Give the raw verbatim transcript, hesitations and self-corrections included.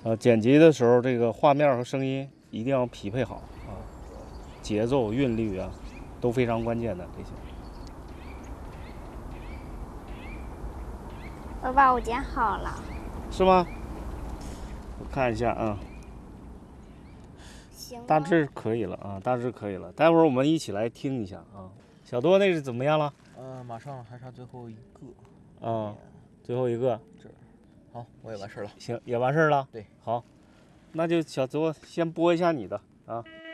呃，剪辑的时候这个画面和声音一定要匹配好啊，节奏、韵律啊都非常关键的这些。 爸爸，我剪好了。 是吗？我看一下啊。 行。 大致可以了啊，大致可以了。待会儿我们一起来听一下啊。小多那是怎么样了？ 呃，马上还差最后一个。 啊，最后一个。 这儿。好，我也完事了。 行，也完事了。 对， 好，那就小多先播一下你的啊。